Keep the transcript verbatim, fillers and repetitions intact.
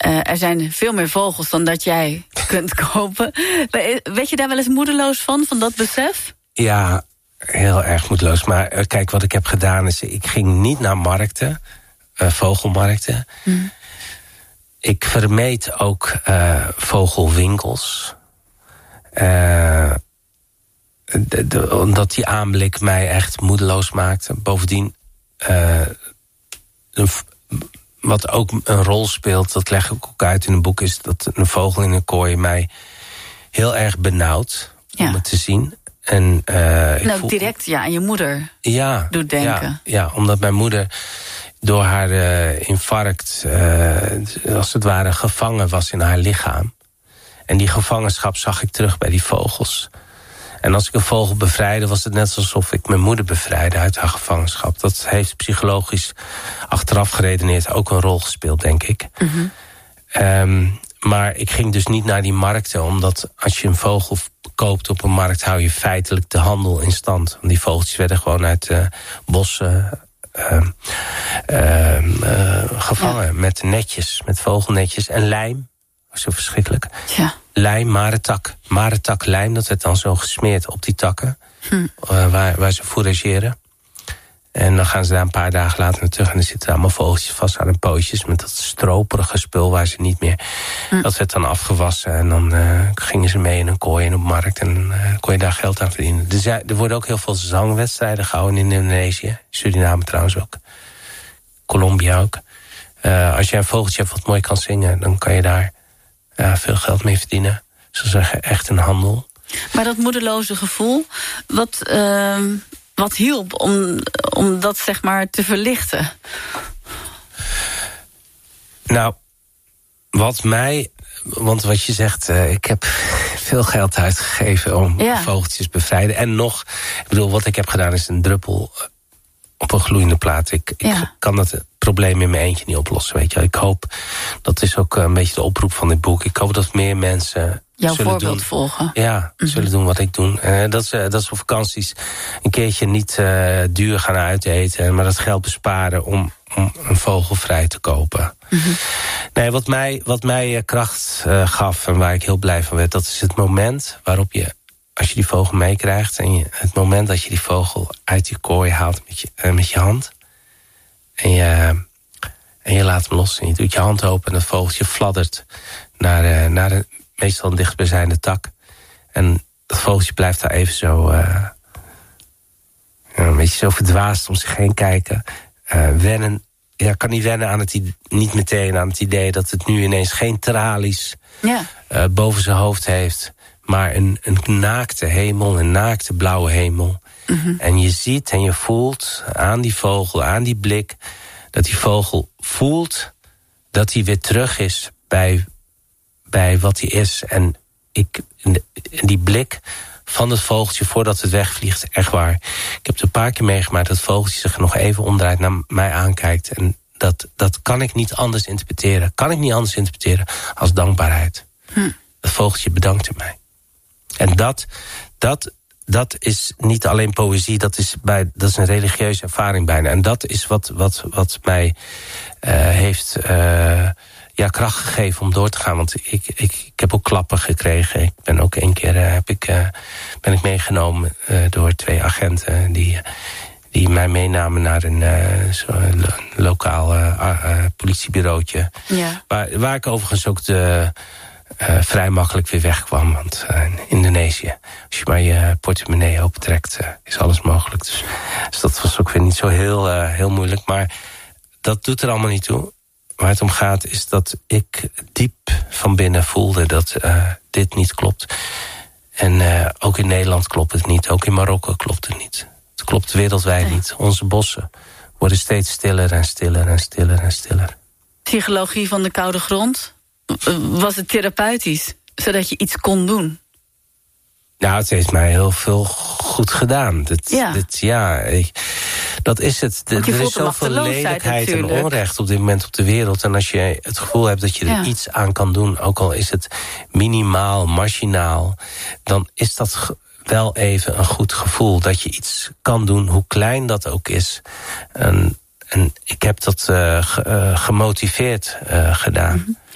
Uh, er zijn veel meer vogels dan dat jij kunt kopen. Weet je daar wel eens moedeloos van, van dat besef? Ja, heel erg moedeloos. Maar uh, kijk, wat ik heb gedaan is, ik ging niet naar markten, uh, vogelmarkten. Hmm. Ik vermeed ook uh, vogelwinkels. Uh, de, de, omdat die aanblik mij echt moedeloos maakte. Bovendien, uh, een, wat ook een rol speelt, dat leg ik ook uit in een boek, is dat een vogel in een kooi mij heel erg benauwt, ja, om het te zien. En, uh, ik nou, voel, direct ja, aan je moeder ja, doet denken. Ja, ja, omdat mijn moeder door haar uh, infarct uh, als het ware gevangen was in haar lichaam. En die gevangenschap zag ik terug bij die vogels. En als ik een vogel bevrijdde, was het net alsof ik mijn moeder bevrijdde uit haar gevangenschap. Dat heeft psychologisch achteraf geredeneerd ook een rol gespeeld, denk ik. Mm-hmm. Um, maar ik ging dus niet naar die markten, omdat als je een vogel koopt op een markt, hou je feitelijk de handel in stand. Want die vogeltjes werden gewoon uit uh, bossen uh, uh, uh, gevangen, ja, met netjes, met vogelnetjes en lijm. Zo verschrikkelijk. Ja. Lijm, marentak. Marentak lijm, dat werd dan zo gesmeerd op die takken. Hm. Uh, waar, waar ze fourageren. En dan gaan ze daar een paar dagen later naar terug. En dan zitten er allemaal vogeltjes vast aan hun pootjes. Met dat stroperige spul waar ze niet meer... Hm. Dat werd dan afgewassen. En dan uh, gingen ze mee in een kooi in op markt. En dan uh, kon je daar geld aan verdienen. Dus er worden ook heel veel zangwedstrijden gehouden in Indonesië. Suriname trouwens ook. Colombia ook. Uh, als je een vogeltje hebt wat mooi kan zingen, dan kan je daar ja, veel geld mee verdienen. Ze zeggen echt een handel. Maar dat moedeloze gevoel, wat, uh, wat hielp om, om dat zeg maar te verlichten? Nou, wat mij... Want wat je zegt, uh, ik heb veel geld uitgegeven om ja. vogeltjes te bevrijden. En nog, ik bedoel, wat ik heb gedaan is een druppel op een gloeiende plaat. Ik, ik ja. kan dat probleem in mijn eentje niet oplossen, weet je. Ik hoop, dat is ook een beetje de oproep van dit boek. Ik hoop dat meer mensen jouw zullen voorbeeld doen, volgen. Ja, mm-hmm. zullen doen wat ik doe. Uh, dat, is, uh, dat is voor vakanties een keertje niet uh, duur gaan uiteten, maar dat geld besparen om, om een vogel vrij te kopen. Mm-hmm. Nee, wat mij, wat mij uh, kracht uh, gaf en waar ik heel blij van werd, dat is het moment waarop je, als je die vogel meekrijgt, en je, het moment dat je die vogel uit die kooi haalt met je, uh, met je hand. En je, en je laat hem los en je doet je hand open en dat vogeltje fladdert naar, uh, naar een meestal een dichtstbijzijnde tak. En dat vogeltje blijft daar even zo uh, een beetje zo verdwaasd om zich heen kijken. Uh, wennen, ja, kan niet wennen aan het idee, niet meteen aan het idee dat het nu ineens geen tralies ja. uh, boven zijn hoofd heeft, maar een, een naakte hemel, een naakte blauwe hemel. Mm-hmm. En je ziet en je voelt aan die vogel, aan die blik, dat die vogel voelt dat hij weer terug is bij, bij wat hij is. En ik, in die blik van het vogeltje voordat het wegvliegt, echt waar. Ik heb het een paar keer meegemaakt dat het vogeltje zich nog even omdraait, naar mij aankijkt. En dat, dat kan ik niet anders interpreteren. Kan ik niet anders interpreteren als dankbaarheid. Hm. Het vogeltje bedankte mij. En dat, dat, dat is niet alleen poëzie, dat is, bij, dat is een religieuze ervaring bijna. En dat is wat, wat, wat mij uh, heeft uh, ja, kracht gegeven om door te gaan. Want ik, ik, ik heb ook klappen gekregen. Ik ben ook één keer uh, heb ik, uh, ben ik meegenomen uh, door twee agenten die, die mij meenamen naar een, uh, zo, een lokaal uh, uh, politiebureautje. Ja. Waar, waar ik overigens ook de... Uh, vrij makkelijk weer wegkwam. Want uh, in Indonesië, als je maar je portemonnee opentrekt, uh, is alles mogelijk. Dus, dus dat was ook weer niet zo heel, uh, heel moeilijk. Maar dat doet er allemaal niet toe. Waar het om gaat is dat ik diep van binnen voelde dat uh, dit niet klopt. En uh, ook in Nederland klopt het niet. Ook in Marokko klopt het niet. Het klopt wereldwijd nee. niet. Onze bossen worden steeds stiller en stiller en stiller en stiller. Psychologie van de koude grond? Was het therapeutisch, zodat je iets kon doen? Nou, het heeft mij heel veel goed gedaan. Dat, ja. Dat, ja, ik, dat is het. De, er is zoveel lelijkheid en onrecht op dit moment op de wereld. En als je het gevoel hebt dat je er ja. iets aan kan doen, ook al is het minimaal, marginaal, dan is dat wel even een goed gevoel. Dat je iets kan doen, hoe klein dat ook is. En, en ik heb dat uh, ge, uh, gemotiveerd uh, gedaan. Mm-hmm.